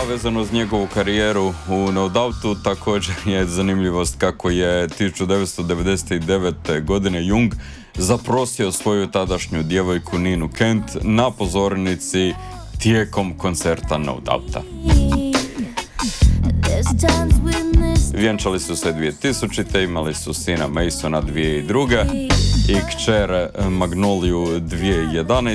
vezano uz njegovu karijeru u No Doubtu također je zanimljivost kako je 1999. godine Young zaprosio svoju tadašnju djevojku Ninu Kent na pozornici tijekom koncerta No Doubta. Vjenčali su se 2000. imali su sina Masona 2002. i kćer Magnoliju 2011.